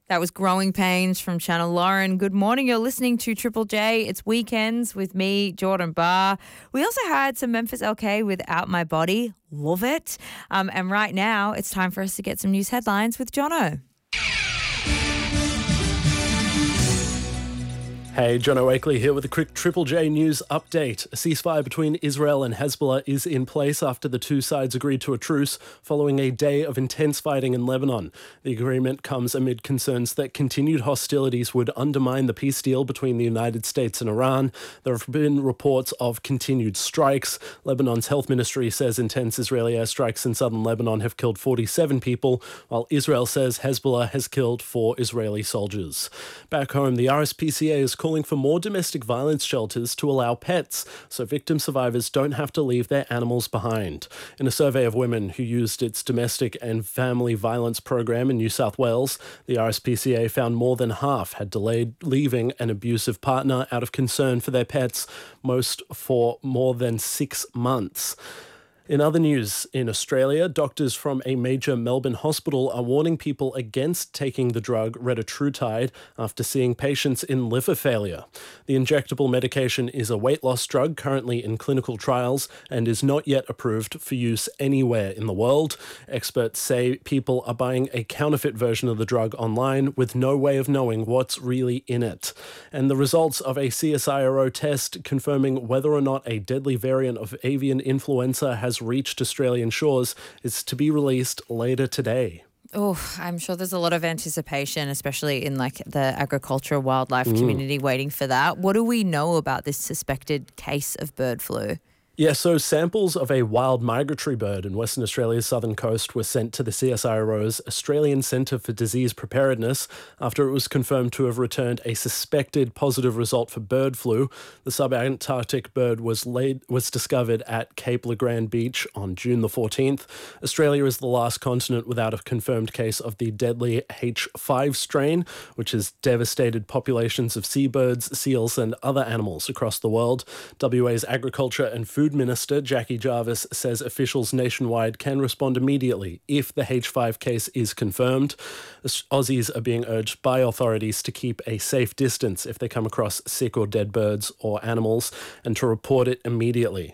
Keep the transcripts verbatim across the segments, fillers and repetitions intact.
That was Growing Pains from Channel Lauren. Good morning. You're listening to Triple J. It's weekends with me, Jordan Barr. We also had some Memphis L K with Out My Body. Love it. Um, and right now, it's time for us to get some news headlines with Jono. Hey, Jono Wakely here with a quick Triple J news update. A ceasefire between Israel and Hezbollah is in place after the two sides agreed to a truce following a day of intense fighting in Lebanon. The agreement comes amid concerns that continued hostilities would undermine the peace deal between the United States and Iran. There have been reports of continued strikes. Lebanon's health ministry says intense Israeli airstrikes in southern Lebanon have killed forty-seven people, while Israel says Hezbollah has killed four Israeli soldiers. Back home, the R S P C A is calling for more domestic violence shelters to allow pets so victim survivors don't have to leave their animals behind. In a survey of women who used its domestic and family violence program in New South Wales, the R S P C A found more than half had delayed leaving an abusive partner out of concern for their pets, most for more than six months. In other news, in Australia, doctors from a major Melbourne hospital are warning people against taking the drug retatrutide after seeing patients in liver failure. The injectable medication is a weight loss drug currently in clinical trials and is not yet approved for use anywhere in the world. Experts say people are buying a counterfeit version of the drug online with no way of knowing what's really in it. And the results of a C S I R O test confirming whether or not a deadly variant of avian influenza has reached Australian shores is to be released later today. Oh, I'm sure there's a lot of anticipation, especially in like the agriculture wildlife Mm. community waiting for that. What do we know about this suspected case of bird flu? Yeah, so samples of a wild migratory bird in Western Australia's southern coast were sent to the C S I R O's Australian Centre for Disease Preparedness after it was confirmed to have returned a suspected positive result for bird flu. The subantarctic bird was laid, was discovered at Cape Le Grand Beach on June the fourteenth. Australia is the last continent without a confirmed case of the deadly H five strain, which has devastated populations of seabirds, seals and other animals across the world. W A's Agriculture and Food Minister Jackie Jarvis says officials nationwide can respond immediately if the H five case is confirmed. Aussies are being urged by authorities to keep a safe distance if they come across sick or dead birds or animals and to report it immediately.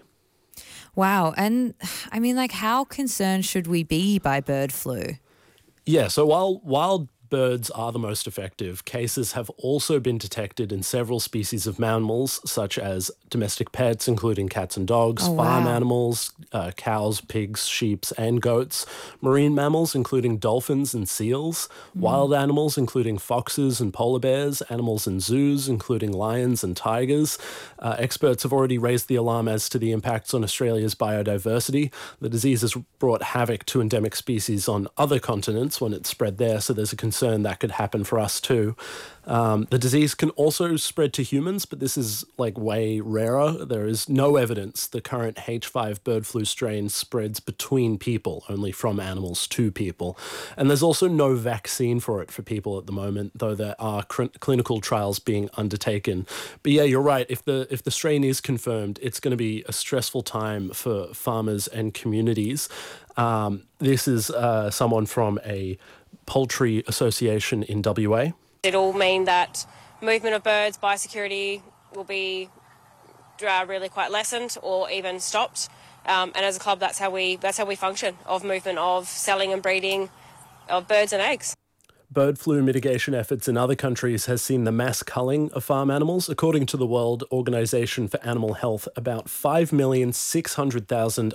Wow. And I mean, like, how concerned should we be by bird flu? Yeah, so while wild birds are the most effective, cases have also been detected in several species of mammals, such as domestic pets, including cats and dogs, Oh, farm wow. animals, uh, cows, pigs, sheep, and goats, marine mammals, including dolphins and seals, Mm. wild animals, including foxes and polar bears, animals in zoos, including lions and tigers. Uh, experts have already raised the alarm as to the impacts on Australia's biodiversity. The disease has brought havoc to endemic species on other continents when it's spread there, so there's a concern that could happen for us too. Um, the disease can also spread to humans, but this is like way rarer. There is no evidence the current H five bird flu strain spreads between people, only from animals to people. And there's also no vaccine for it for people at the moment, though there are cr- clinical trials being undertaken. But yeah, you're right. If the if the strain is confirmed, it's going to be a stressful time for farmers and communities. Um, this is uh, someone from a poultry association in W A. It'll mean that movement of birds, biosecurity will be uh, really quite lessened or even stopped. Um, and as a club, that's how we that's how we function, of movement of selling and breeding of birds and eggs. Bird flu mitigation efforts in other countries has seen the mass culling of farm animals. According to the World Organization for Animal Health, about five million six hundred thousand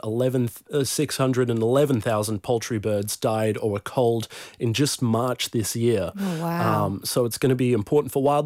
poultry birds died or were culled in just March this year. Oh, wow. Um, so it's going to be important for wild